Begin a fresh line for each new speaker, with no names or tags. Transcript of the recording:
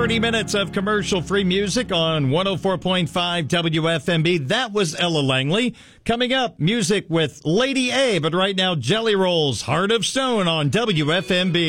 30 minutes of commercial-free music on 104.5 WFMB. That was Ella Langley. Coming up, music with Lady A, but right now, Jelly Roll's Heart of Stone on WFMB.